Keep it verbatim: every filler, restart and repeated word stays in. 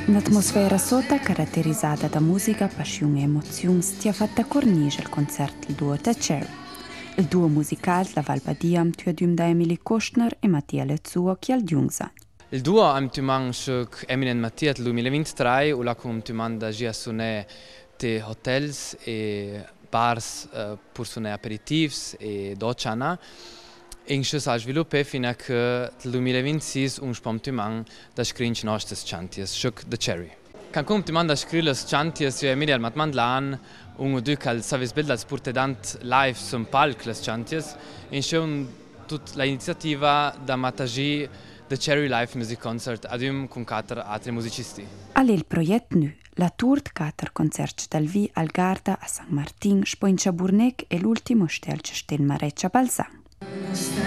Un'atmosfera sota caratterizzata da musica, passione e emozioni ti ha fatto cornice il concerto il duo The Cherry. Il duo musicale La Val Badia tuadum da Emily Kostner e Mattia Lezzuo che al Jungsa. Il duo am tuman suk Eminem Mattia del duemilaventitré u la cum tuman da gia suné te hotels e bars uh, pur suné aperitifs e docana. In ce sa sviluppé fino a che nel duemilaventisei un spom tuman da scrinch nostres chanties, suk The Cherry. Can cum tuman da scriles chanties io Emilia al matmandlan, un o due cal savis bildats purte dant live sul palc les chanties, in ce un tut la iniziativa da matagi The Cherry Live Music Concert adum con quattro altri musicisti. Alle il progetto nu, la tour de quattro concerti dal vi al Garda a San Martin, Spoincia Burnec e l'ultimo stel Sten Mareccia Balzan.